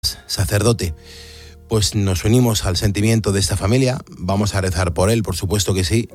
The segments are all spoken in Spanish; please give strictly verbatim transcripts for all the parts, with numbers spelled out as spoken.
sacerdote. Pues nos unimos al sentimiento de esta familia, vamos a rezar por él, por supuesto que sí,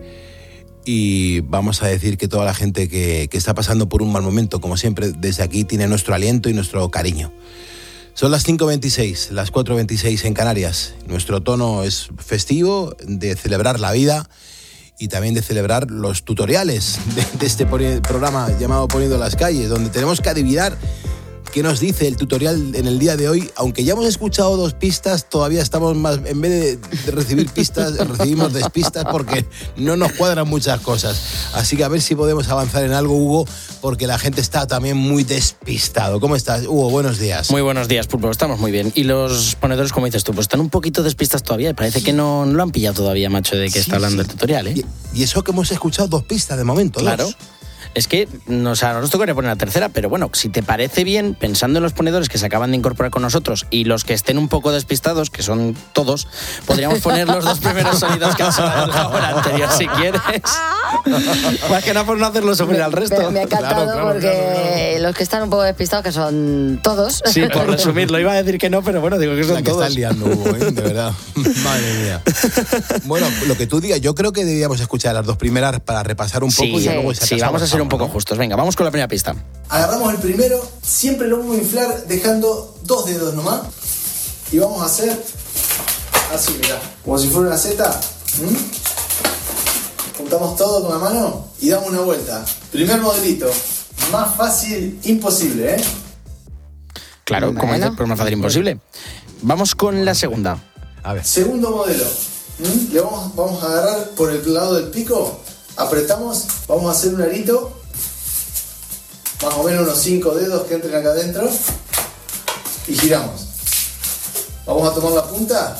y vamos a decir que toda la gente que, que está pasando por un mal momento, como siempre, desde aquí tiene nuestro aliento y nuestro cariño. Son las cinco veintiséis, las cuatro veintiséis en Canarias. Nuestro tono es festivo, de celebrar la vida y también de celebrar los tutoriales de, de este programa llamado Poniendo las Calles, donde tenemos que adivinar qué nos dice el tutorial en el día de hoy. Aunque ya hemos escuchado dos pistas, todavía estamos más, en vez de, de recibir pistas, recibimos despistas porque no nos cuadran muchas cosas. Así que a ver si podemos avanzar en algo, Hugo, porque la gente está también muy despistado. ¿Cómo estás, Hugo? Buenos días. Muy buenos días, Pulpo. Estamos muy bien. Y los ponedores, como dices tú, pues están un poquito despistas todavía. Parece que no, no lo han pillado todavía, macho, de que sí, está hablando sí. el tutorial, ¿eh? Y, y eso que hemos escuchado dos pistas de momento, claro. Dos. Es que o sea, nos tocaría poner la tercera, pero bueno, si te parece bien, pensando en los ponedores que se acaban de incorporar con nosotros y los que estén un poco despistados, que son todos, podríamos poner los dos primeros sonidos que han sonado en la hora anterior, si quieres. Más que nada por no hacerlo sufrir al resto. Me, me ha encantado claro, claro, porque claro, claro. los que están un poco despistados, que son todos. Sí, por resumirlo, iba a decir que no, pero bueno, digo que son la que todos. Están liando, Hugo, ¿eh? De verdad. Madre mía. Bueno, lo que tú digas, yo creo que deberíamos escuchar las dos primeras para repasar un poco sí, y sí, luego sí, vamos a ser un poco ¿no? justos. Venga, vamos con la primera pista. Agarramos el primero, siempre lo vamos a inflar dejando dos dedos nomás. Y vamos a hacer así, mirá, como si fuera una Z. ¿Mm? Juntamos todo con la mano y damos una vuelta. Primer modelito, más fácil imposible, ¿eh? Claro, bueno. como dices, pero más fácil imposible. Vamos con la segunda. A ver. Segundo modelo. ¿Mm? Le vamos, vamos a agarrar por el lado del pico, apretamos, vamos a hacer un arito. Más o menos unos cinco dedos que entren acá adentro y giramos. Vamos a tomar la punta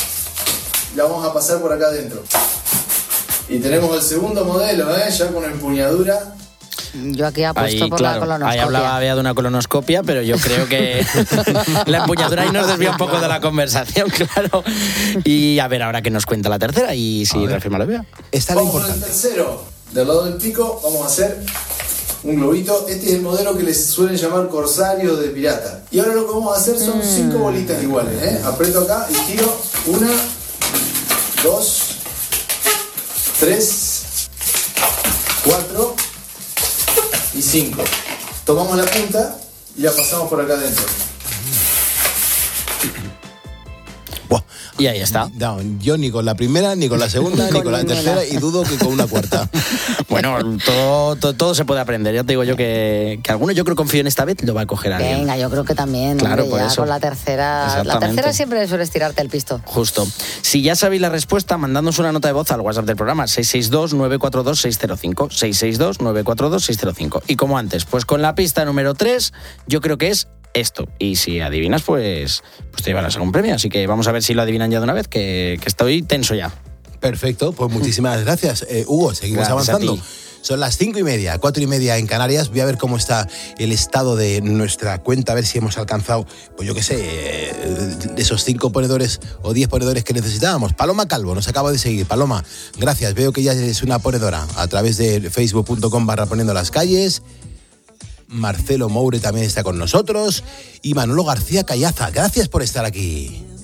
y la vamos a pasar por acá adentro. Y tenemos el segundo modelo, ¿eh? Ya con empuñadura. Yo aquí apuesto ahí, por claro, la colonoscopia. Ahí hablaba había de una colonoscopia, pero yo creo que la empuñadura ahí nos desvía un poco de la conversación, claro. Y a ver ahora que nos cuenta la tercera y si reafirma la vea. Esta es la importante. Con el tercero, del lado del pico, vamos a hacer un globito. Este es el modelo que les suelen llamar corsario de pirata. Y ahora lo que vamos a hacer son cinco bolitas iguales, ¿eh? Aprieto acá y giro. Una, dos, tres, cuatro y cinco. Tomamos la punta y la pasamos por acá adentro. Y ahí está. No, yo ni con la primera, ni con la segunda, ni con la tercera y dudo que con una cuarta. Bueno, todo, todo, todo se puede aprender. Ya te digo yo que, que alguno yo creo confío en esta vez lo va a coger alguien. Venga, yo creo que también. Claro, hombre, por ya eso. Con la tercera. La tercera siempre suele estirarte el pisto. Justo. Si ya sabéis la respuesta, mandadnos una nota de voz al WhatsApp del programa seis seis dos, nueve cuatro dos, seis cero cinco. seis seis dos, nueve cuatro dos, seis cero cinco. Y como antes, pues con la pista número tres, yo creo que es esto. Y si adivinas, pues, pues te llevarás algún premio. Así que vamos a ver si lo adivinan ya de una vez, que, que estoy tenso ya. Perfecto, pues muchísimas gracias. Eh, Hugo, seguimos gracias avanzando. Son las cinco y media, cuatro y media en Canarias. Voy a ver cómo está el estado de nuestra cuenta, a ver si hemos alcanzado, pues yo qué sé, eh, esos cinco ponedores o diez ponedores que necesitábamos. Paloma Calvo nos acaba de seguir. Paloma, gracias. Veo que ya es una ponedora a través de facebook punto com barra poniendo las calles. Marcelo Moure también está con nosotros y Manolo García Callaza. Gracias por estar aquí.